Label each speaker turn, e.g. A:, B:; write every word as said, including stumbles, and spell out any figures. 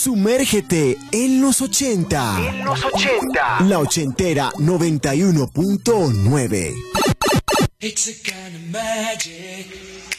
A: Sumérgete en los ochenta.
B: En los ochenta.
A: La ochentera noventa y uno punto nueve.
C: It's a kind of magic.